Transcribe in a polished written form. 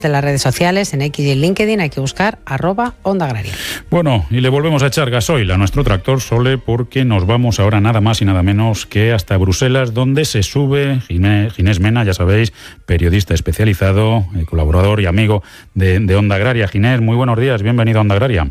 de las redes sociales, en X y en LinkedIn hay que buscar @Onda Agraria. Bueno, y le volvemos a echar gasoil a nuestro tractor, Sole, porque nos vamos ahora nada más y nada menos que hasta Bruselas, donde se sube Ginés Mena, ya sabéis, periodista especializado, colaborador y amigo de Onda Agraria. Ginés, muy buenos días, bienvenido a Onda Agraria.